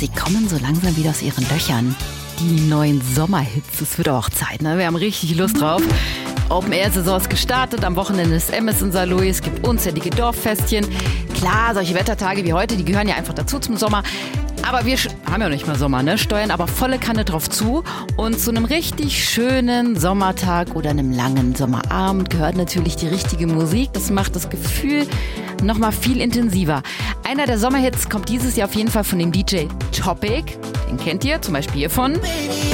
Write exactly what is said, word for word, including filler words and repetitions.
sie kommen so langsam wieder aus ihren Löchern. Die neuen Sommerhits, es wird auch Zeit, ne? Wir haben richtig Lust drauf. Open-Air-Saison ist gestartet, am Wochenende ist Emmes in Saarlouis, es gibt unzählige Dorffestchen. Klar, solche Wettertage wie heute, die gehören ja einfach dazu zum Sommer. Aber wir haben ja nicht mal Sommer, ne? Steuern aber volle Kanne drauf zu. Und zu einem richtig schönen Sommertag oder einem langen Sommerabend gehört natürlich die richtige Musik. Das macht das Gefühl noch mal viel intensiver. Einer der Sommerhits kommt dieses Jahr auf jeden Fall von dem D J Topic. Den kennt ihr zum Beispiel hiervon.